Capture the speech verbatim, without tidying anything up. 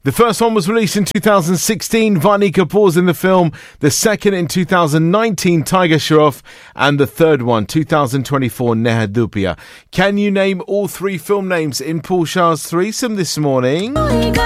The first one was released in two thousand sixteen, Varney Kapoor's in the film. The second in two thousand nineteen, Tiger Shroff. And the third one, two thousand twenty-four, Nehadupia. Can you name all three film names in Paul Shah's threesome this morning?